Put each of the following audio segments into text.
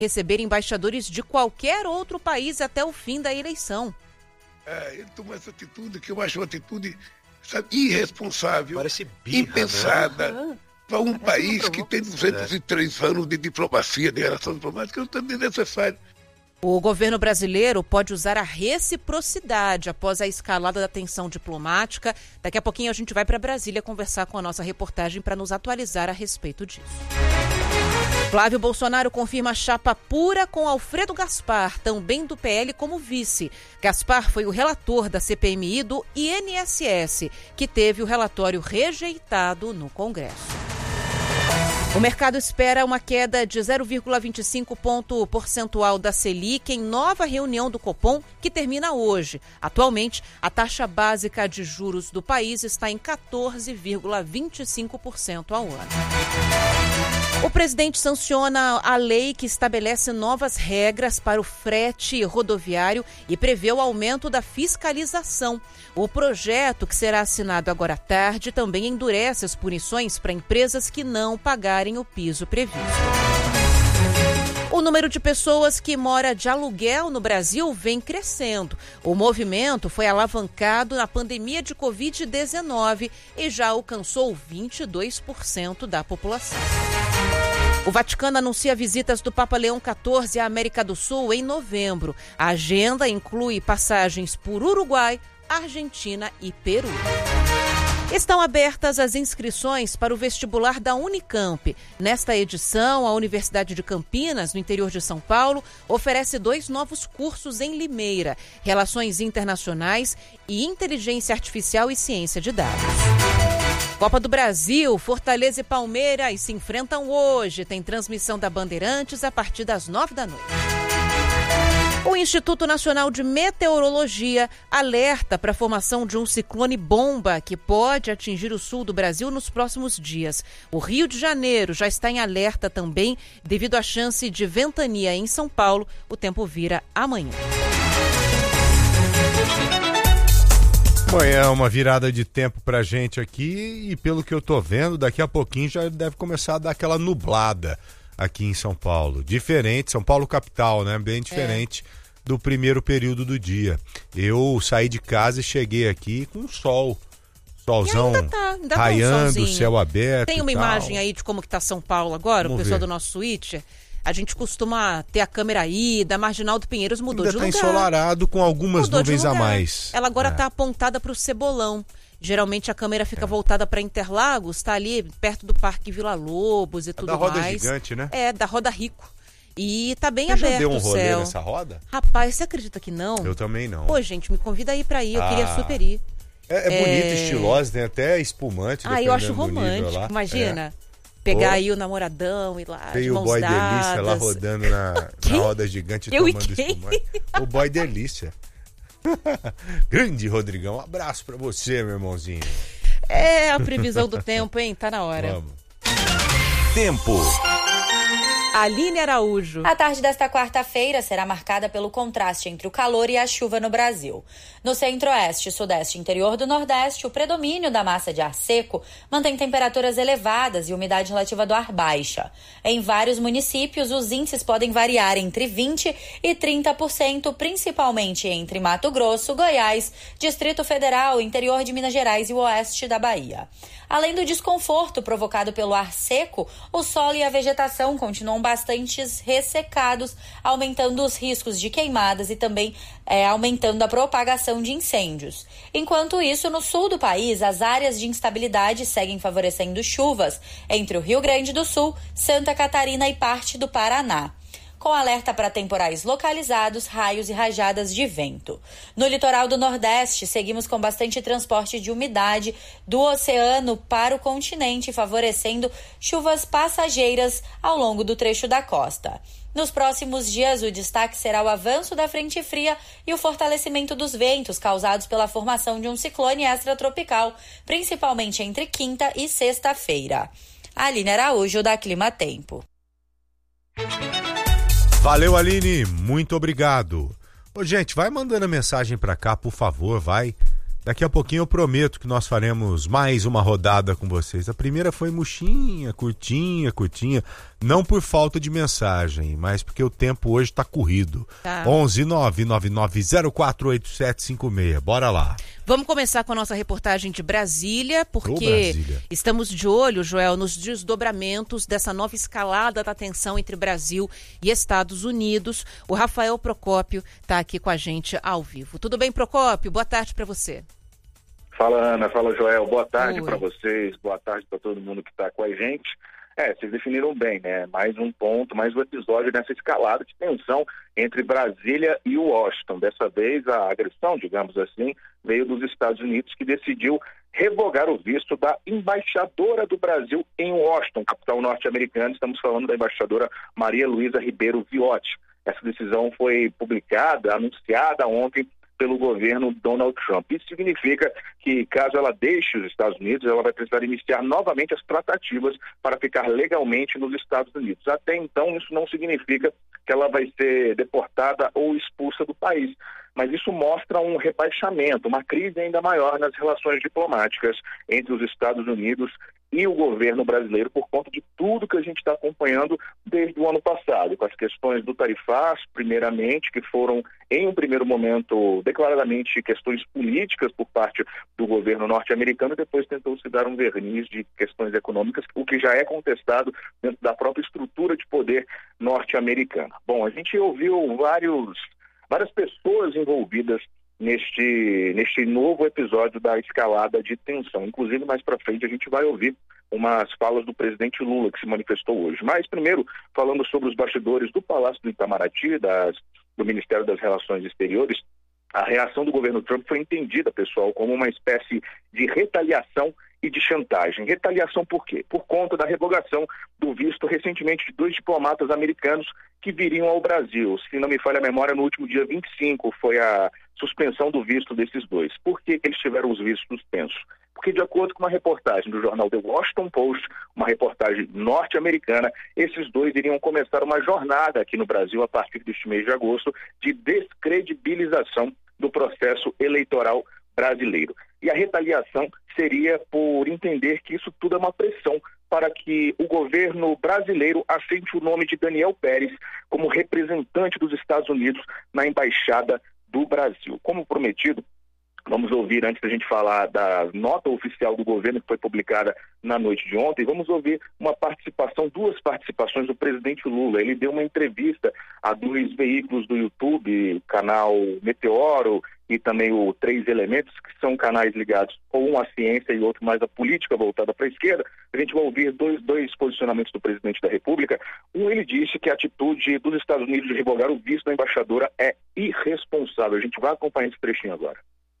receber embaixadores de qualquer outro país até o fim da eleição. Ele tomou essa atitude que eu acho uma atitude, sabe, irresponsável, parece birra, impensada, né? para um país que tem 203 anos de diplomacia, de relação diplomática, é um desnecessário. O governo brasileiro pode usar a reciprocidade após a escalada da tensão diplomática. Daqui a pouquinho a gente vai para Brasília conversar com a nossa reportagem para nos atualizar a respeito disso. Flávio Bolsonaro confirma chapa pura com Alfredo Gaspar, também do PL, como vice. Gaspar foi o relator da CPMI do INSS, que teve o relatório rejeitado no Congresso. O mercado espera uma queda de 0,25 ponto percentual da Selic em nova reunião do Copom, que termina hoje. Atualmente, a taxa básica de juros do país está em 14,25% ao ano. O presidente sanciona a lei que estabelece novas regras para o frete rodoviário e prevê o aumento da fiscalização. O projeto, que será assinado agora à tarde, também endurece as punições para empresas que não pagarem o piso previsto. O número de pessoas que mora de aluguel no Brasil vem crescendo. O movimento foi alavancado na pandemia de Covid-19 e já alcançou 22% da população. O Vaticano anuncia visitas do Papa Leão XIV à América do Sul em novembro. A agenda inclui passagens por Uruguai, Argentina e Peru. Estão abertas as inscrições para o vestibular da Unicamp. Nesta edição, a Universidade de Campinas, no interior de São Paulo, oferece 2 novos cursos em Limeira: Relações Internacionais e Inteligência Artificial e Ciência de Dados. Copa do Brasil, Fortaleza e Palmeiras se enfrentam hoje. Tem transmissão da Bandeirantes a partir das 9 da noite. O Instituto Nacional de Meteorologia alerta para a formação de um ciclone bomba que pode atingir o sul do Brasil nos próximos dias. O Rio de Janeiro já está em alerta também devido à chance de ventania em São Paulo. O tempo vira amanhã. Bom, é uma virada de tempo pra gente aqui e pelo que eu tô vendo, daqui a pouquinho já deve começar a dar aquela nublada aqui em São Paulo. Diferente, São Paulo capital, né? Bem diferente do primeiro período do dia. Eu saí de casa e cheguei aqui com sol. Solzão ainda raiando, um céu aberto. Tem uma imagem aí de como que tá São Paulo agora, o pessoal do nosso Switcher. A gente costuma ter a câmera aí, da Marginal do Pinheiros mudou de lugar. Ainda tá ensolarado com algumas nuvens a mais. Ela agora tá apontada para o Cebolão. Geralmente a câmera fica voltada para Interlagos, está ali perto do Parque Vila Lobos e tudo mais. Da roda gigante, né? É, da roda Rico. E tá bem Você aberto já deu um o rolê céu. nessa roda? Rapaz, você acredita que não? Eu também não. Pô, gente, me convida aí pra ir, eu queria super ir. É bonito, estiloso, tem até espumante. Eu acho romântico, imagina. Pegar aí o namoradão e lá, tem de mãos o boy dadas. delícia lá rodando na roda gigante tomando espumante. O boy delícia. Grande Rodrigão, um abraço pra você, meu irmãozinho. É a previsão do tempo, hein? Tá na hora. Vamos. Tempo. Aline Araújo. A tarde desta quarta-feira será marcada pelo contraste entre o calor e a chuva no Brasil. No centro-oeste, sudeste e interior do nordeste, o predomínio da massa de ar seco mantém temperaturas elevadas e umidade relativa do ar baixa. Em vários municípios, os índices podem variar entre 20% e 30%, principalmente entre Mato Grosso, Goiás, Distrito Federal, interior de Minas Gerais e o oeste da Bahia. Além do desconforto provocado pelo ar seco, o solo e a vegetação continuam bastante ressecados, aumentando os riscos de queimadas e também aumentando a propagação de incêndios. Enquanto isso, no sul do país, as áreas de instabilidade seguem favorecendo chuvas entre o Rio Grande do Sul, Santa Catarina e parte do Paraná, com alerta para temporais localizados, raios e rajadas de vento. No litoral do Nordeste, seguimos com bastante transporte de umidade do oceano para o continente, favorecendo chuvas passageiras ao longo do trecho da costa. Nos próximos dias, o destaque será o avanço da frente fria e o fortalecimento dos ventos causados pela formação de um ciclone extratropical, principalmente entre quinta e sexta-feira. Aline Araújo, da Clima Tempo. Valeu, Aline, muito obrigado. Ô, gente, vai mandando a mensagem pra cá, por favor, vai. Daqui a pouquinho eu prometo que nós faremos mais uma rodada com vocês. A primeira foi murchinha, curtinha. Não por falta de mensagem, mas porque o tempo hoje está corrido. Tá. 11-999-048756. Bora lá. Vamos começar com a nossa reportagem de Brasília, porque estamos de olho, Joel, nos desdobramentos dessa nova escalada da tensão entre Brasil e Estados Unidos. O Rafael Procópio está aqui com a gente ao vivo. Tudo bem, Procópio? Boa tarde para você. Fala, Ana. Fala, Joel. Boa tarde para vocês. Boa tarde para todo mundo que está com a gente. Vocês definiram bem, né? Mais um ponto, mais um episódio nessa escalada de tensão entre Brasília e Washington. Dessa vez, a agressão, digamos assim, veio dos Estados Unidos, que decidiu revogar o visto da embaixadora do Brasil em Washington, capital norte-americana. Estamos falando da embaixadora Maria Luísa Ribeiro Viotti. Essa decisão foi publicada, anunciada ontem pelo governo Donald Trump. Isso significa que, caso ela deixe os Estados Unidos, ela vai precisar iniciar novamente as tratativas para ficar legalmente nos Estados Unidos. Até então, isso não significa que ela vai ser deportada ou expulsa do país. Mas isso mostra um rebaixamento, uma crise ainda maior nas relações diplomáticas entre os Estados Unidos e o governo brasileiro, por conta de tudo que a gente está acompanhando desde o ano passado, com as questões do tarifaço, primeiramente, que foram, em um primeiro momento, declaradamente questões políticas por parte do governo norte-americano, e depois tentou-se dar um verniz de questões econômicas, o que já é contestado dentro da própria estrutura de poder norte-americana. Bom, a gente ouviu várias pessoas envolvidas neste novo episódio da escalada de tensão. Inclusive, mais para frente, a gente vai ouvir umas falas do presidente Lula, que se manifestou hoje. Mas, primeiro, falando sobre os bastidores do Palácio do Itamaraty, do Ministério das Relações Exteriores, a reação do governo Trump foi entendida, pessoal, como uma espécie de retaliação e de chantagem. Retaliação por quê? Por conta da revogação do visto recentemente de 2 diplomatas americanos que viriam ao Brasil. Se não me falha a memória, no último dia 25 foi a suspensão do visto desses 2. Por que eles tiveram os vistos suspensos? Porque, de acordo com uma reportagem do jornal The Washington Post, uma reportagem norte-americana, esses 2 iriam começar uma jornada aqui no Brasil a partir deste mês de agosto de descredibilização do processo eleitoral brasileiro. E a retaliação seria por entender que isso tudo é uma pressão para que o governo brasileiro aceite o nome de Daniel Pérez como representante dos Estados Unidos na Embaixada do Brasil. Como prometido, vamos ouvir, antes da gente falar da nota oficial do governo que foi publicada na noite de ontem, vamos ouvir duas participações do presidente Lula. Ele deu uma entrevista a 2 veículos do YouTube, o canal Meteoro e também o 3 Elementos, que são canais ligados um à ciência e outro mais à política voltada para a esquerda. A gente vai ouvir dois posicionamentos do presidente da República. Ele disse que a atitude dos Estados Unidos de revogar o visto da embaixadora é irresponsável. A gente vai acompanhar esse trechinho agora.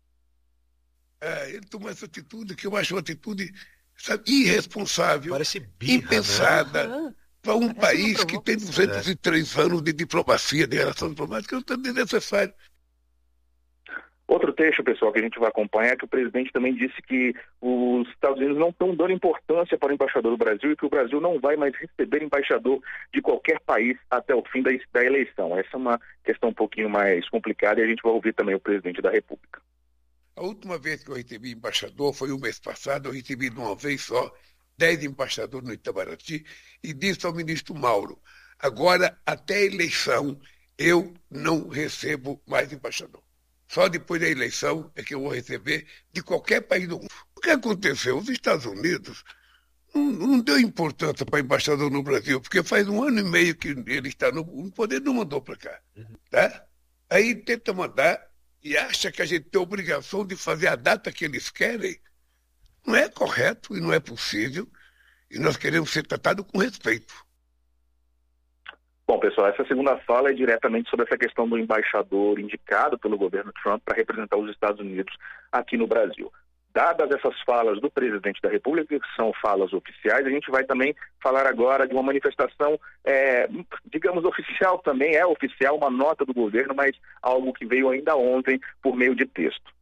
Ele tomou essa atitude que eu acho uma atitude, irresponsável, birra, impensada, né? Para um país que tem 203 anos de diplomacia, de relação diplomática, não é desnecessário. Outro trecho, pessoal, que a gente vai acompanhar é que o presidente também disse que os Estados Unidos não estão dando importância para o embaixador do Brasil e que o Brasil não vai mais receber embaixador de qualquer país até o fim da eleição. Essa é uma questão um pouquinho mais complicada e a gente vai ouvir também o presidente da República. A última vez que eu recebi embaixador foi o mês passado. Eu recebi de uma vez só 10 embaixadores no Itamaraty e disse ao ministro Mauro: agora, até a eleição, eu não recebo mais embaixador. Só depois da eleição é que eu vou receber de qualquer país do mundo. O que aconteceu? Os Estados Unidos não deu importância para embaixador no Brasil, porque faz 1 ano e meio que ele está no poder, não mandou para cá. Tá? Aí tenta mandar e acha que a gente tem a obrigação de fazer a data que eles querem. Não é correto e não é possível. E nós queremos ser tratados com respeito. Bom, pessoal, essa segunda fala é diretamente sobre essa questão do embaixador indicado pelo governo Trump para representar os Estados Unidos aqui no Brasil. Dadas essas falas do presidente da República, que são falas oficiais, a gente vai também falar agora de uma manifestação, digamos, oficial também, é oficial, uma nota do governo, mas algo que veio ainda ontem por meio de texto.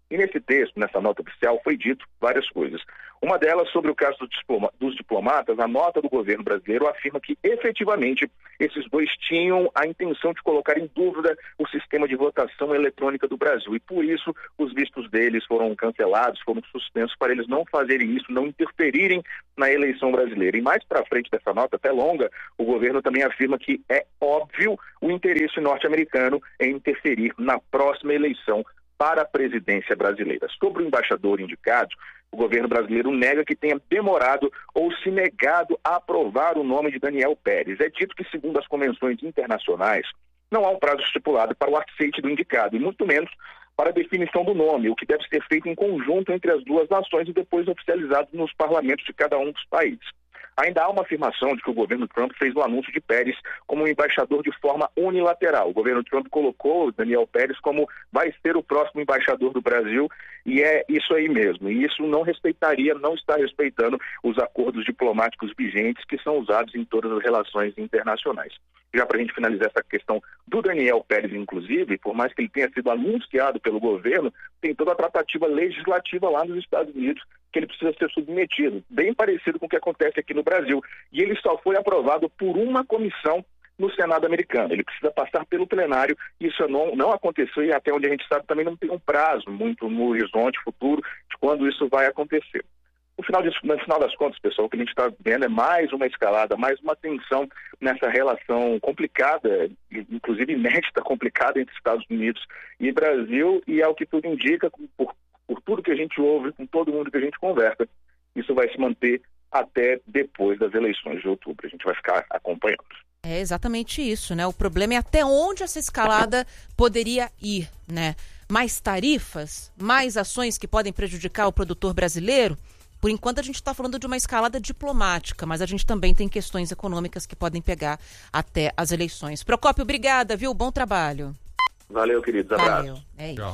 E nesse texto, nessa nota oficial, foi dito várias coisas. Uma delas, sobre o caso dos diplomatas, a nota do governo brasileiro afirma que, efetivamente, esses dois tinham a intenção de colocar em dúvida o sistema de votação eletrônica do Brasil. E, por isso, os vistos deles foram cancelados, foram suspensos para eles não fazerem isso, não interferirem na eleição brasileira. E mais para frente dessa nota, até longa, o governo também afirma que é óbvio o interesse norte-americano em interferir na próxima eleição para a presidência brasileira. Sobre o embaixador indicado, o governo brasileiro nega que tenha demorado ou se negado a aprovar o nome de Daniel Pérez. É dito que, segundo as convenções internacionais, não há um prazo estipulado para o aceite do indicado, e muito menos para a definição do nome, o que deve ser feito em conjunto entre as duas nações e depois oficializado nos parlamentos de cada um dos países. Ainda há uma afirmação de que o governo Trump fez o anúncio de Pérez como um embaixador de forma unilateral. O governo Trump colocou Daniel Pérez como vai ser o próximo embaixador do Brasil, e é isso aí mesmo. E isso não está respeitando os acordos diplomáticos vigentes que são usados em todas as relações internacionais. Já para a gente finalizar essa questão do Daniel Pérez, inclusive, por mais que ele tenha sido anunciado pelo governo, tem toda a tratativa legislativa lá nos Estados Unidos que ele precisa ser submetido, bem parecido com o que acontece aqui no Brasil. E ele só foi aprovado por uma comissão no Senado americano. Ele precisa passar pelo plenário, e isso não aconteceu, e até onde a gente sabe também não tem um prazo muito no horizonte futuro de quando isso vai acontecer. No final das contas, pessoal, o que a gente está vendo é mais uma escalada, mais uma tensão nessa relação complicada, inclusive inédita, complicada entre Estados Unidos e Brasil, e ao que tudo indica, por tudo que a gente ouve, com todo mundo que a gente conversa, isso vai se manter até depois das eleições de outubro. A gente vai ficar acompanhando. É exatamente isso, né? O problema é até onde essa escalada poderia ir, né? Mais tarifas, mais ações que podem prejudicar o produtor brasileiro. Por enquanto a gente está falando de uma escalada diplomática, mas a gente também tem questões econômicas que podem pegar até as eleições. Procópio, obrigada, viu? Bom trabalho. Valeu, queridos. Abraço. Valeu. É isso.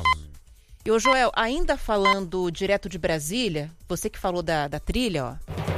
E o Joel, ainda falando direto de Brasília, você que falou da trilha, ó.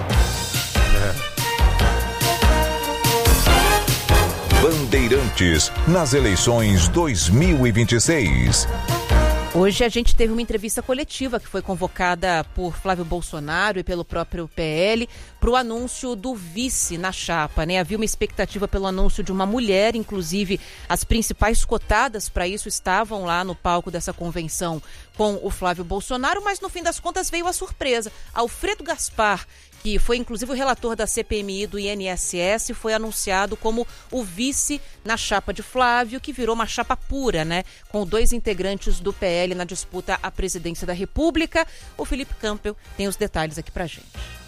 Bandeirantes nas eleições 2026. Hoje a gente teve uma entrevista coletiva que foi convocada por Flávio Bolsonaro e pelo próprio PL para o anúncio do vice na chapa, né? Havia uma expectativa pelo anúncio de uma mulher, inclusive as principais cotadas para isso estavam lá no palco dessa convenção com o Flávio Bolsonaro, mas no fim das contas veio a surpresa. Alfredo Gaspar, que foi inclusive o relator da CPMI do INSS, foi anunciado como o vice na chapa de Flávio, que virou uma chapa pura, né? Com 2 integrantes do PL na disputa à presidência da República. O Felipe Campbell tem os detalhes aqui pra gente.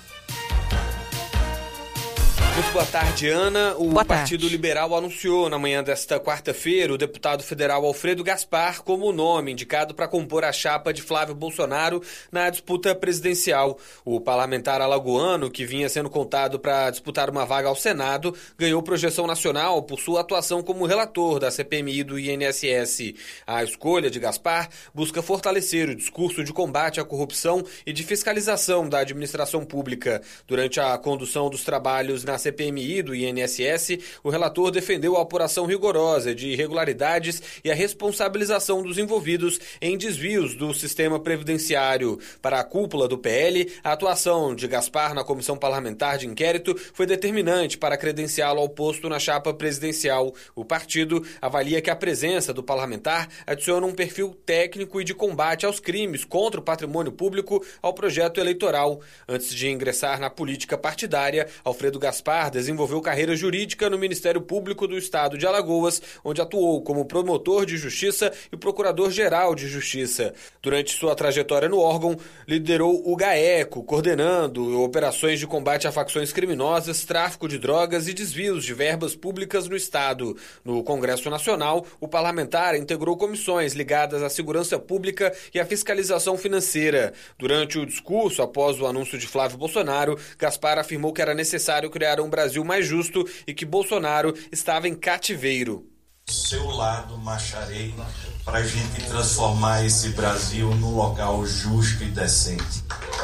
Muito boa tarde, Ana. O Partido Liberal anunciou na manhã desta quarta-feira o deputado federal Alfredo Gaspar como o nome indicado para compor a chapa de Flávio Bolsonaro na disputa presidencial. O parlamentar alagoano, que vinha sendo contado para disputar uma vaga ao Senado, ganhou projeção nacional por sua atuação como relator da CPMI do INSS. A escolha de Gaspar busca fortalecer o discurso de combate à corrupção e de fiscalização da administração pública. Durante a condução dos trabalhos na CPMI do INSS, o relator defendeu a apuração rigorosa de irregularidades e a responsabilização dos envolvidos em desvios do sistema previdenciário. Para a cúpula do PL, a atuação de Gaspar na comissão parlamentar de inquérito foi determinante para credenciá-lo ao posto na chapa presidencial. O partido avalia que a presença do parlamentar adiciona um perfil técnico e de combate aos crimes contra o patrimônio público ao projeto eleitoral. Antes de ingressar na política partidária, Alfredo Gaspar desenvolveu carreira jurídica no Ministério Público do Estado de Alagoas, onde atuou como promotor de justiça e procurador-geral de justiça. Durante sua trajetória no órgão, liderou o GAECO, coordenando operações de combate a facções criminosas, tráfico de drogas e desvios de verbas públicas no Estado. No Congresso Nacional, o parlamentar integrou comissões ligadas à segurança pública e à fiscalização financeira. Durante o discurso, após o anúncio de Flávio Bolsonaro, Gaspar afirmou que era necessário criar um Brasil mais justo e que Bolsonaro estava em cativeiro. Do seu lado, marcharei para a gente transformar esse Brasil num local justo e decente.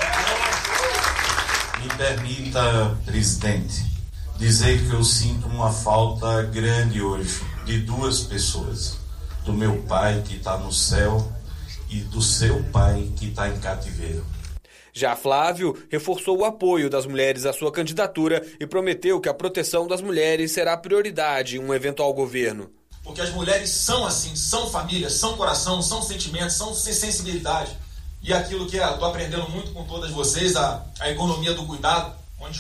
Me permita, presidente, dizer que eu sinto uma falta grande hoje de 2 pessoas. Do meu pai, que está no céu, e do seu pai que está em cativeiro. Já Flávio reforçou o apoio das mulheres à sua candidatura e prometeu que a proteção das mulheres será prioridade em um eventual governo. Porque as mulheres são assim, são família, são coração, são sentimento, são sensibilidade. E aquilo que eu estou aprendendo muito com todas vocês, a economia do cuidado, onde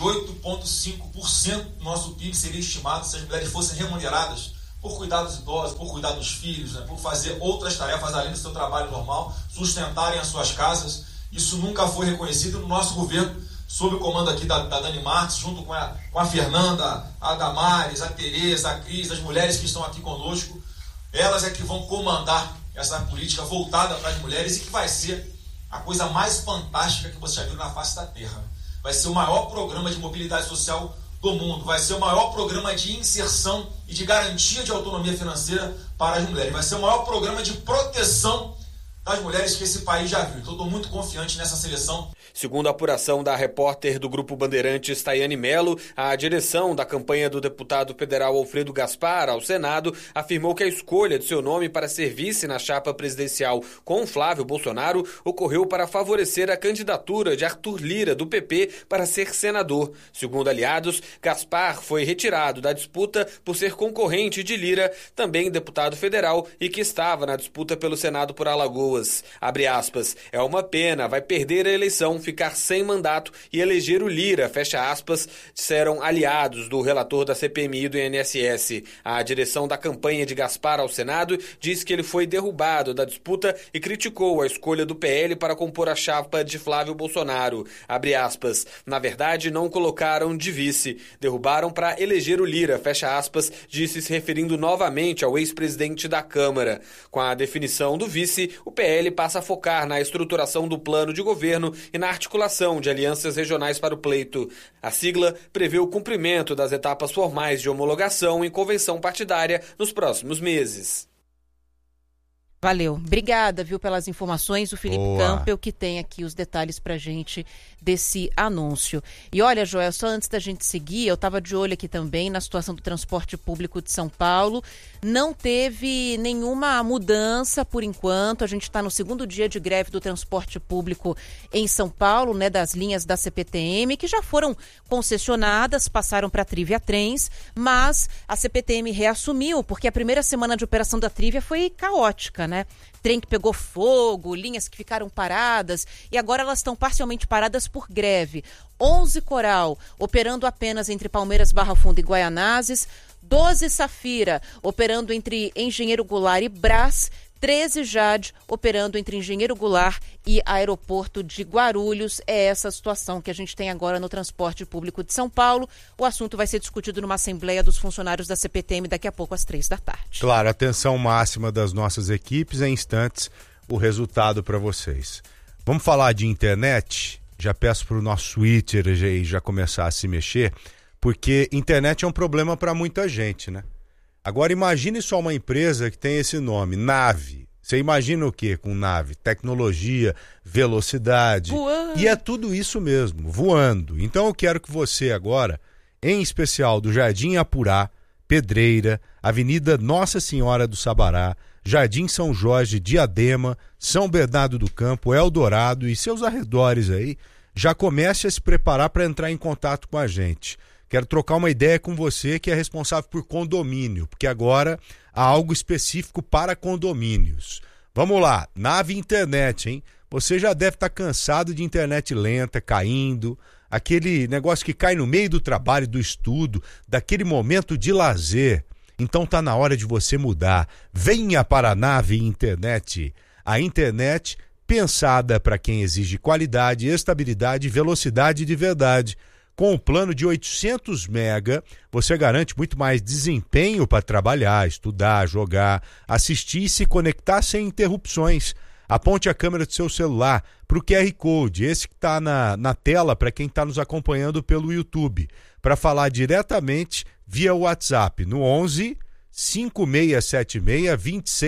8,5% do nosso PIB seria estimado se as mulheres fossem remuneradas por cuidar dos idosos, por cuidar dos filhos, né, por fazer outras tarefas além do seu trabalho normal, sustentarem as suas casas. Isso nunca foi reconhecido no nosso governo, sob o comando aqui da Dani Marques, junto com a Fernanda, a Damares, a Tereza, a Cris, as mulheres que estão aqui conosco. Elas é que vão comandar essa política voltada para as mulheres e que vai ser a coisa mais fantástica que você já viu na face da Terra. Vai ser o maior programa de mobilidade social do mundo, vai ser o maior programa de inserção e de garantia de autonomia financeira para as mulheres, vai ser o maior programa de proteção das mulheres que esse país já viu. Então, estou muito confiante nessa seleção. Segundo a apuração da repórter do Grupo Bandeirantes, Tayane Mello, a direção da campanha do deputado federal Alfredo Gaspar ao Senado afirmou que a escolha de seu nome para ser vice na chapa presidencial com Flávio Bolsonaro ocorreu para favorecer a candidatura de Arthur Lira, do PP, para ser senador. Segundo aliados, Gaspar foi retirado da disputa por ser concorrente de Lira, também deputado federal, e que estava na disputa pelo Senado por Alagoas. Abre aspas, é uma pena, vai perder a eleição, ficar sem mandato e eleger o Lira, fecha aspas, disseram aliados do relator da CPMI e do INSS. A direção da campanha de Gaspar ao Senado diz que ele foi derrubado da disputa e criticou a escolha do PL para compor a chapa de Flávio Bolsonaro. Abre aspas, na verdade não colocaram de vice, derrubaram para eleger o Lira, fecha aspas, disse se referindo novamente ao ex-presidente da Câmara. Com a definição do vice, o PL passa a focar na estruturação do plano de governo e na articulação de alianças regionais para o pleito. A sigla prevê o cumprimento das etapas formais de homologação em convenção partidária nos próximos meses. Valeu. Obrigada, viu, pelas informações. O Felipe Campbell, que tem aqui os detalhes pra gente desse anúncio. E olha, Joel, só antes da gente seguir, eu estava de olho aqui também na situação do transporte público de São Paulo. Não teve nenhuma mudança por enquanto. A gente está no segundo dia de greve do transporte público em São Paulo, né, das linhas da CPTM, que já foram concessionadas, passaram para a Trívia Trens, mas a CPTM reassumiu, porque a primeira semana de operação da Trívia foi caótica, né? Trem que pegou fogo, linhas que ficaram paradas e agora elas estão parcialmente paradas por greve. 11 Coral operando apenas entre Palmeiras, Barra Funda e Guaianazes, 12 Safira operando entre Engenheiro Goulart e Brás, 13 Jade operando entre Engenheiro Goulart e Aeroporto de Guarulhos. É essa a situação que a gente tem agora no transporte público de São Paulo. O assunto vai ser discutido numa assembleia dos funcionários da CPTM daqui a pouco às 3 da tarde. Claro, atenção máxima das nossas equipes, em instantes o resultado para vocês. Vamos falar de internet? Já peço para o nosso Twitter já começar a se mexer, porque internet é um problema para muita gente, né? Agora imagine só uma empresa que tem esse nome, Nave. Você imagina o quê com Nave? Tecnologia, velocidade. Voando. E é tudo isso mesmo, voando. Então eu quero que você agora, em especial do Jardim Apurá, Pedreira, Avenida Nossa Senhora do Sabará, Jardim São Jorge, Diadema, São Bernardo do Campo, Eldorado e seus arredores aí, já comece a se preparar para entrar em contato com a gente. Quero trocar uma ideia com você que é responsável por condomínio, porque agora há algo específico para condomínios. Vamos lá, Nave Internet, hein? Você já deve estar cansado de internet lenta, caindo, aquele negócio que cai no meio do trabalho, do estudo, daquele momento de lazer. Então tá na hora de você mudar. Venha para a Nave Internet. A internet pensada para quem exige qualidade, estabilidade e velocidade de verdade. Com o plano de 800 mega, você garante muito mais desempenho para trabalhar, estudar, jogar, assistir e se conectar sem interrupções. Aponte a câmera do seu celular para o QR Code, esse que está na tela para quem está nos acompanhando pelo YouTube, para falar diretamente via WhatsApp no 11 5676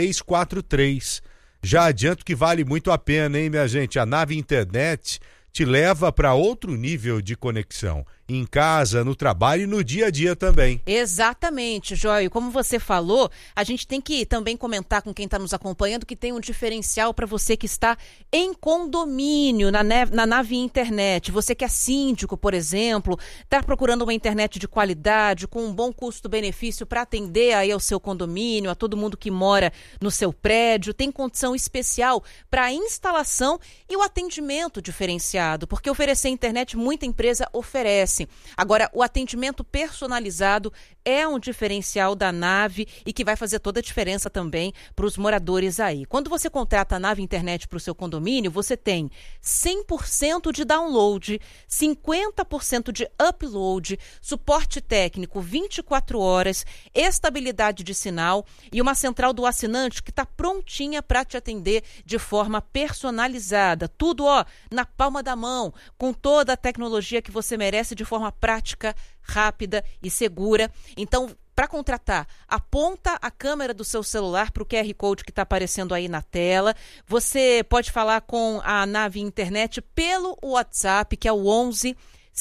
2643. Já adianto que vale muito a pena, hein, minha gente? A Nave Internet te leva para outro nível de conexão. em casa, no trabalho e no dia a dia também. Exatamente, Jóio. Como você falou, a gente tem que também comentar com quem está nos acompanhando que tem um diferencial para você que está em condomínio, na Nave Internet. Você que é síndico, por exemplo, está procurando uma internet de qualidade, com um bom custo-benefício para atender aí ao seu condomínio, a todo mundo que mora no seu prédio, tem condição especial para a instalação e o atendimento diferenciado, porque oferecer internet muita empresa oferece. Agora, o atendimento personalizado é um diferencial da Nave e que vai fazer toda a diferença também para os moradores aí. Quando você contrata a Nave Internet para o seu condomínio, você tem 100% de download, 50% de upload, suporte técnico 24 horas, estabilidade de sinal e uma central do assinante que está prontinha para te atender de forma personalizada. Tudo, na palma da mão, com toda a tecnologia que você merece de forma prática, rápida e segura. Então, para contratar, aponta a câmera do seu celular para o QR Code que está aparecendo aí na tela. Você pode falar com a Nave Internet pelo WhatsApp, que é o 11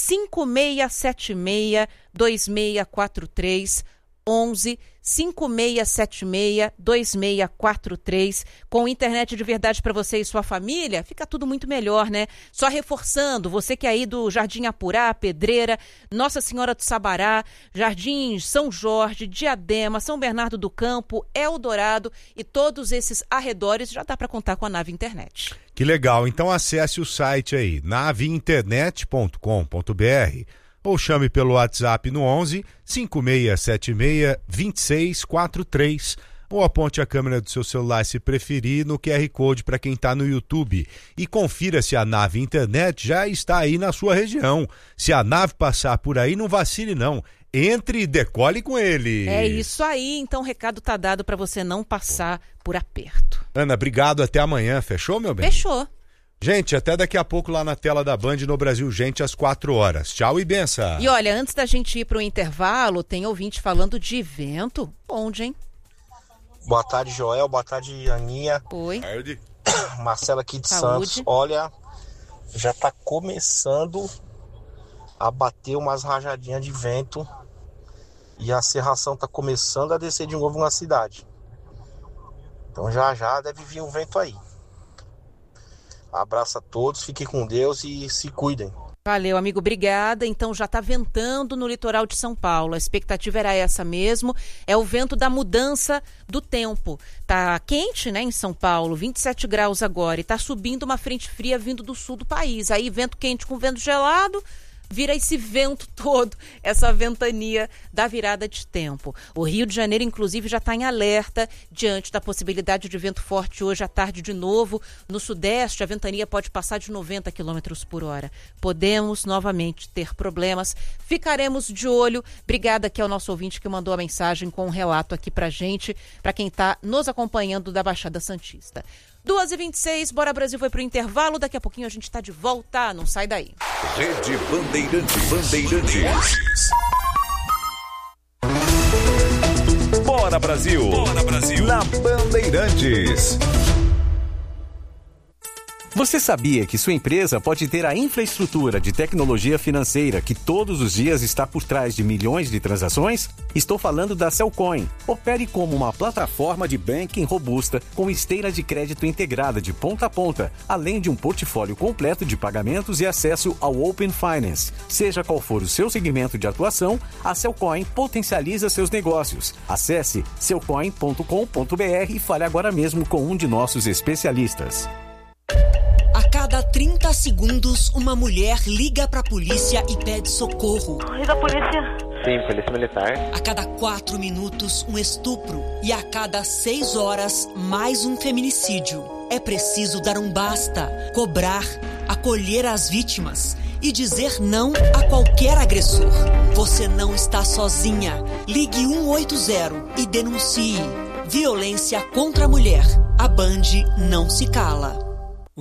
5676 2643. 11 5676 2643. Com internet de verdade para você e sua família, fica tudo muito melhor, né? Só reforçando, você que é aí do Jardim Apurá, Pedreira, Nossa Senhora do Sabará, Jardim São Jorge, Diadema, São Bernardo do Campo, Eldorado e todos esses arredores, já dá para contar com a Nave Internet. Que legal, então acesse o site aí, naveinternet.com.br, ou chame pelo WhatsApp no 11 5676 2643, ou aponte a câmera do seu celular se preferir no QR Code para quem está no YouTube. E confira se a Nave Internet já está aí na sua região. Se a nave passar por aí, não vacile não. Entre e decole com ele. É isso aí, então o recado tá dado para você não passar por aperto. Ana, obrigado, até amanhã. Fechou, meu bem? Fechou. Gente, até daqui a pouco lá na tela da Band no Brasil Gente às 4 horas. Tchau e benção. E olha, antes da gente ir para o intervalo, tem ouvinte falando de vento. Onde, hein? Boa tarde, Joel. Boa tarde, Aninha. Oi. Tarde. Marcela aqui de Saúde. Santos. Olha, já tá começando a bater umas rajadinhas de vento e a serração tá começando a descer de novo na cidade. Então já deve vir um vento aí. Abraço a todos, fiquem com Deus e se cuidem. Valeu, amigo, obrigada. Então já está ventando no litoral de São Paulo. A expectativa era essa mesmo. É o vento da mudança do tempo. Tá quente, né, em São Paulo, 27 graus agora. E tá subindo uma frente fria vindo do sul do país. Aí vento quente com vento gelado, vira esse vento todo, essa ventania da virada de tempo. O Rio de Janeiro, inclusive, já está em alerta diante da possibilidade de vento forte hoje à tarde de novo. No sudeste, a ventania pode passar de 90 km por hora. Podemos novamente ter problemas. Ficaremos de olho. Obrigada aqui ao nosso ouvinte que mandou a mensagem com um relato aqui pra gente, para quem está nos acompanhando da Baixada Santista. 2h26, Bora Brasil foi pro intervalo, daqui a pouquinho a gente tá de volta, não sai daí. Rede Bandeirantes. Bora Brasil. Bora Brasil. Na Bandeirantes. Você sabia que sua empresa pode ter a infraestrutura de tecnologia financeira que todos os dias está por trás de milhões de transações? Estou falando da Cellcoin. Opere como uma plataforma de banking robusta com esteira de crédito integrada de ponta a ponta, além de um portfólio completo de pagamentos e acesso ao Open Finance. Seja qual for o seu segmento de atuação, a Cellcoin potencializa seus negócios. Acesse cellcoin.com.br e fale agora mesmo com um de nossos especialistas. A cada 30 segundos, uma mulher liga pra polícia e pede socorro. E da polícia? Sim, polícia militar. A cada 4 minutos, um estupro. E a cada 6 horas, mais um feminicídio. É preciso dar um basta, cobrar, acolher as vítimas e dizer não a qualquer agressor. Você não está sozinha. Ligue 180 e denuncie. Violência contra a mulher. A Band não se cala.